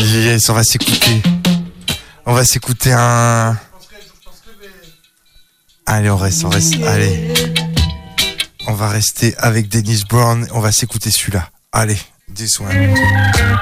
Yes, on va s'écouter. On va s'écouter un... Allez, on reste. Allez. On va rester avec Dennis Brown. On va s'écouter celui-là. Allez, this one.